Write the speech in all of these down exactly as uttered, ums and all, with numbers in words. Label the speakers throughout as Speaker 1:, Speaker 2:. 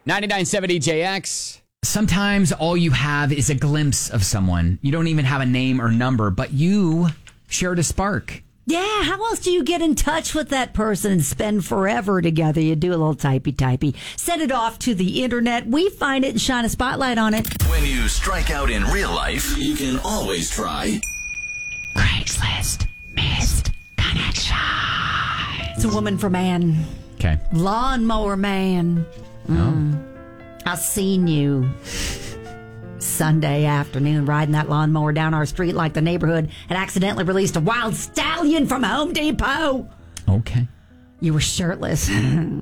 Speaker 1: ninety-nine point seven D J X.
Speaker 2: Sometimes all you have is a glimpse of someone. You don't even have a name or number, but you shared a spark.
Speaker 3: Yeah, how else do you get in touch with that person and spend forever together? You do a little typey-typey. Send it off to the internet. We find it and shine a spotlight on it.
Speaker 4: When you strike out in real life, you can always try
Speaker 3: Craigslist Missed Connection. It's a woman for man.
Speaker 2: Okay.
Speaker 3: Lawnmower man. Mm.
Speaker 2: Oh.
Speaker 3: I seen you Sunday afternoon riding that lawnmower down our street like the neighborhood had accidentally released a wild stallion from Home Depot.
Speaker 2: Okay.
Speaker 3: You were shirtless.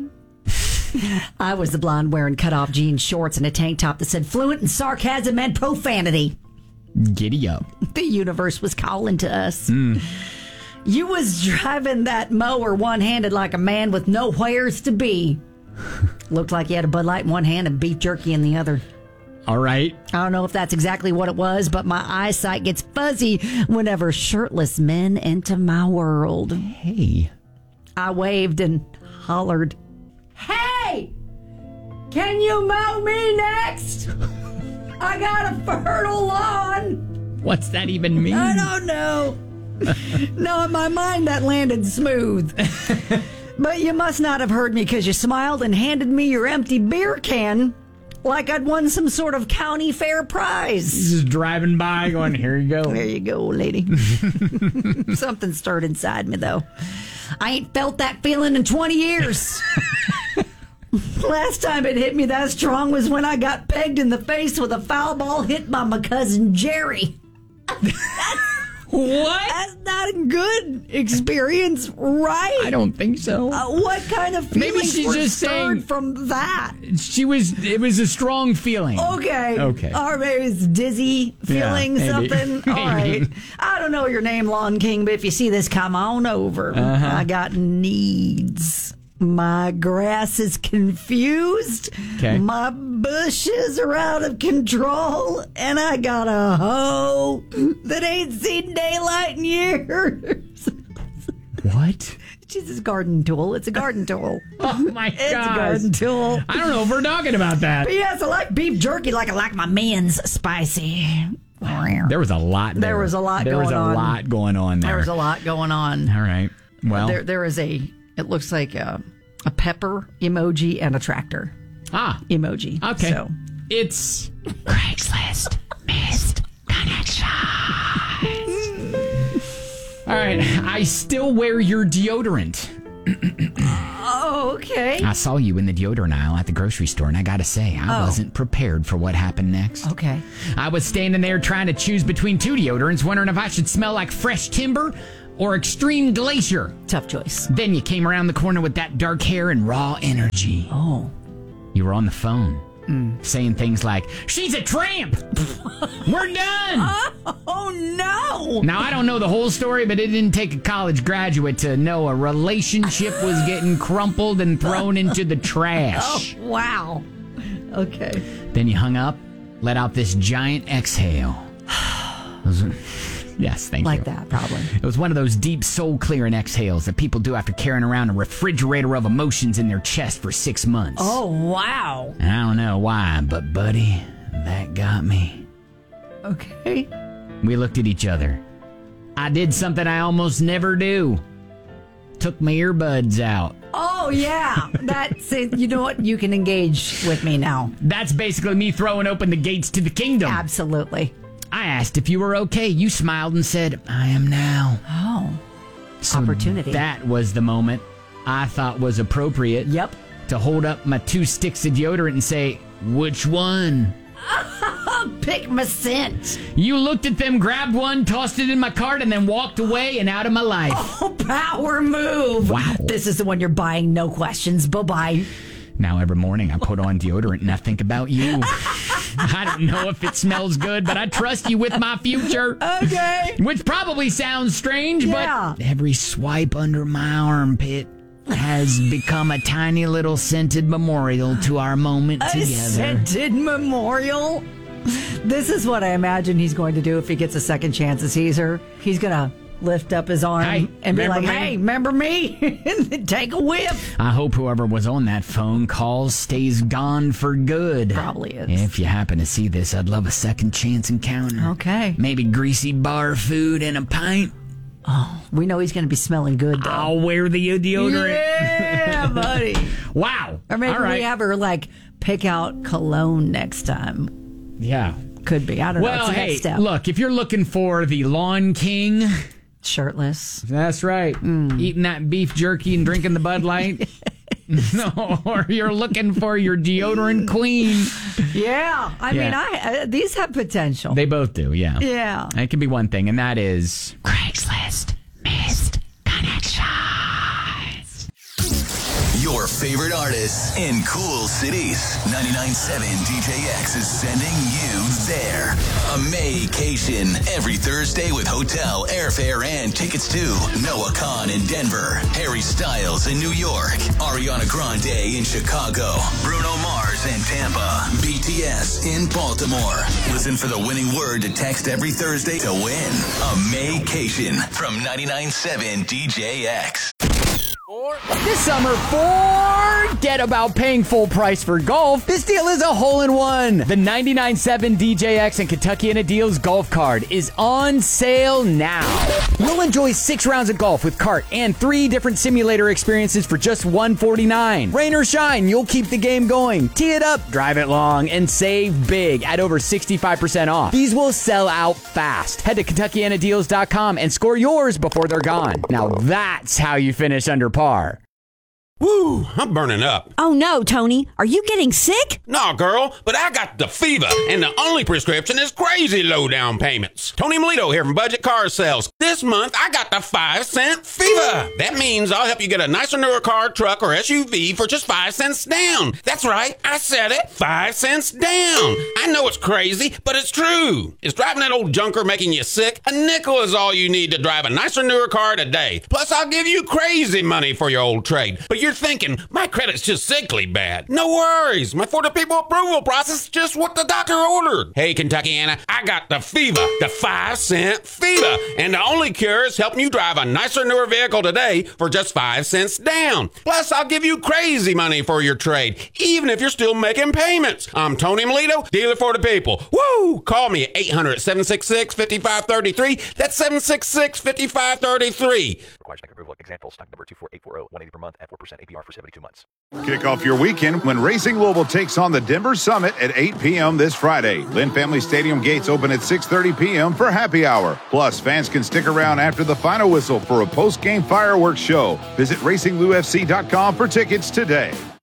Speaker 3: I was the blonde wearing cutoff jean shorts and a tank top that said fluent in sarcasm and profanity.
Speaker 2: Giddy up.
Speaker 3: The universe was calling to us.
Speaker 2: Mm.
Speaker 3: You was driving that mower one-handed like a man with nowheres to be. Looked like you had a Bud Light in one hand and beef jerky in the other.
Speaker 2: All right.
Speaker 3: I don't know if that's exactly what it was, but my eyesight gets fuzzy whenever shirtless men enter my world.
Speaker 2: Hey.
Speaker 3: I waved and hollered, "Hey! Can you mow me next? I got a fertile lawn."
Speaker 2: What's that even mean?
Speaker 3: I don't know. No, in my mind that landed smooth. But you must not have heard me because you smiled and handed me your empty beer can like I'd won some sort of county fair prize.
Speaker 2: Just driving by going, here you go.
Speaker 3: There you go, lady. Something stirred inside me, though. I ain't felt that feeling in twenty years. Last time it hit me that strong was when I got pegged in the face with a foul ball hit by my cousin Jerry.
Speaker 2: What?
Speaker 3: That's not a good experience, right?
Speaker 2: I don't think so.
Speaker 3: Uh, what kind of feelings
Speaker 2: Maybe she's
Speaker 3: were
Speaker 2: just
Speaker 3: stirred
Speaker 2: saying
Speaker 3: from that?
Speaker 2: She was, it was a strong feeling.
Speaker 3: Okay.
Speaker 2: Okay.
Speaker 3: Or maybe it's dizzy feeling,
Speaker 2: Yeah, maybe.
Speaker 3: something. All right. I don't know your name, Lawn King, but if you see this, come on over.
Speaker 2: Uh-huh.
Speaker 3: I got needs. My grass is confused.
Speaker 2: Okay.
Speaker 3: My bushes are out of control. And I got a hoe that ain't seen daylight in years.
Speaker 2: What?
Speaker 3: She's a garden tool. It's a garden tool.
Speaker 2: Oh, my God.
Speaker 3: It's a garden tool.
Speaker 2: I don't know if we're talking about that.
Speaker 3: But yes, I like beef jerky like I like my men's spicy.
Speaker 2: There was a lot there.
Speaker 3: There was a lot
Speaker 2: there
Speaker 3: going
Speaker 2: was a
Speaker 3: on.
Speaker 2: lot going on there.
Speaker 3: There was a lot going on.
Speaker 2: All right. Well.
Speaker 3: There, there is a, it looks like a, a pepper emoji and a tractor
Speaker 2: ah.
Speaker 3: emoji.
Speaker 2: Okay.
Speaker 3: So.
Speaker 2: It's
Speaker 3: Craigslist Missed Connection.
Speaker 2: all right. I still wear your deodorant.
Speaker 3: Oh, okay.
Speaker 2: I saw you in the deodorant aisle at the grocery store, and I gotta say, I
Speaker 3: Oh.
Speaker 2: wasn't prepared for what happened next.
Speaker 3: Okay.
Speaker 2: I was standing there trying to choose between two deodorants, wondering if I should smell like fresh timber or extreme glacier.
Speaker 3: Tough choice.
Speaker 2: Then you came around the corner with that dark hair and raw energy.
Speaker 3: Oh.
Speaker 2: You were on the phone, mm. saying things like, "She's a tramp! We're done!"
Speaker 3: Oh, no!
Speaker 2: Now, I don't know the whole story, but it didn't take a college graduate to know a relationship was getting crumpled and thrown into the trash.
Speaker 3: Oh, wow. Okay.
Speaker 2: Then you hung up, let out this giant exhale. Yes, thank
Speaker 3: like
Speaker 2: you.
Speaker 3: Like that, probably.
Speaker 2: It was one of those deep soul-clearing exhales that people do after carrying around a refrigerator of emotions in their chest for six months.
Speaker 3: Oh, wow.
Speaker 2: And I don't know why, but buddy, that got me.
Speaker 3: Okay.
Speaker 2: We looked at each other. I did something I almost never do. Took my earbuds out.
Speaker 3: Oh, yeah. That's it. You know what? You can engage with me now.
Speaker 2: That's basically me throwing open the gates to the kingdom.
Speaker 3: Absolutely.
Speaker 2: I asked if you were okay. You smiled and said, "I am now."
Speaker 3: Oh.
Speaker 2: So
Speaker 3: opportunity.
Speaker 2: That was the moment I thought was appropriate.
Speaker 3: Yep.
Speaker 2: To hold up my two sticks of deodorant and say, "Which one?"
Speaker 3: Pick my scent.
Speaker 2: You looked at them, grabbed one, tossed it in my cart, and then walked away and out of my life.
Speaker 3: Oh, power move.
Speaker 2: Wow.
Speaker 3: This is the one you're buying, no questions. Bye-bye.
Speaker 2: Now every morning I put on deodorant and I think about you. I don't know if it smells good, but I trust you with my future.
Speaker 3: Okay.
Speaker 2: Which probably sounds strange,
Speaker 3: Yeah.
Speaker 2: but every swipe under my armpit has become a tiny little scented memorial to our moment
Speaker 3: A
Speaker 2: together.
Speaker 3: scented memorial? This is what I imagine he's going to do if he gets a second chance as Caesar. He's going to lift up his arm
Speaker 2: Hey,
Speaker 3: and be like,
Speaker 2: remember me?
Speaker 3: hey, remember me? And then take a whiff.
Speaker 2: I hope whoever was on that phone call stays gone for good.
Speaker 3: Probably is.
Speaker 2: If you happen to see this, I'd love a second chance encounter.
Speaker 3: Okay.
Speaker 2: Maybe greasy bar food and a pint.
Speaker 3: Oh, we know he's going to be smelling good, though.
Speaker 2: I'll wear the deodorant.
Speaker 3: Yeah, buddy.
Speaker 2: Wow.
Speaker 3: Or maybe
Speaker 2: All right.
Speaker 3: we have her, like, pick out cologne next time.
Speaker 2: Yeah.
Speaker 3: Could be. I don't know.
Speaker 2: Well,
Speaker 3: It's the
Speaker 2: hey,
Speaker 3: next step.
Speaker 2: look, if you're looking for the Lawn King,
Speaker 3: Shirtless.
Speaker 2: that's right.
Speaker 3: Mm.
Speaker 2: Eating that beef jerky and drinking the Bud Light. No, or you're looking for your deodorant queen.
Speaker 3: Yeah. I
Speaker 2: Yeah.
Speaker 3: mean, I uh, these have potential.
Speaker 2: They both do, yeah.
Speaker 3: Yeah.
Speaker 2: It can be one thing, and that is Craigslist Missed Connections.
Speaker 4: Your favorite artists in cool cities. ninety-nine point seven D J X is sending you there. A Maycation every Thursday with hotel, airfare, and tickets to Noah Khan in Denver, Harry Styles in New York, Ariana Grande in Chicago, Bruno Mars in Tampa, B T S in Baltimore. Listen for the winning word to text every Thursday to win a Maycation from ninety-nine point seven D J X.
Speaker 1: This summer, forget about paying full price for golf. This deal is a hole-in-one. The ninety-nine point seven D J X and Kentuckiana Deals golf card is on sale now. You'll enjoy six rounds of golf with cart and three different simulator experiences for just one hundred forty-nine dollars. Rain or shine, you'll keep the game going. Tee it up, drive it long, and save big at over sixty-five percent off. These will sell out fast. Head to Kentuckiana Deals dot com and score yours before they're gone. Now that's how you finish under par.
Speaker 5: Woo, I'm burning up.
Speaker 6: Oh no, Tony. Are you getting sick?
Speaker 5: Nah, girl, but I got the fever, and the only prescription is crazy low down payments. Tony Melito here from Budget Car Sales. This month, I got the five cent fever. That means I'll help you get a nicer, newer car, truck, or S U V for just five cents down. That's right, I said it. Five cents down. I know it's crazy, but it's true. Is driving that old junker making you sick? A nickel is all you need to drive a nicer, newer car today. Plus, I'll give you crazy money for your old trade. But you're thinking, my credit's just sickly bad. No worries. My For the People approval process is just what the doctor ordered. Hey, Kentuckiana, I got the fever, the five cent fever. And the only cure is helping you drive a nicer, newer vehicle today for just five cents down. Plus, I'll give you crazy money for your trade, even if you're still making payments. I'm Tony Melito, dealer for the people. Woo! Call me at eight hundred, seven six six, five five three three. That's seven six six, five five three three.
Speaker 7: Requires bank approval. Example, stock number two four eight four zero, one hundred eighty per month at four percent A P R for seventy-two months.
Speaker 8: Kick off your weekend when Racing Louisville takes on the Denver Summit at eight p.m. this Friday. Lynn Family Stadium gates open at six thirty p.m. for happy hour. Plus, fans can stick around after the final whistle for a post-game fireworks show. Visit racing lou f c dot com for tickets today.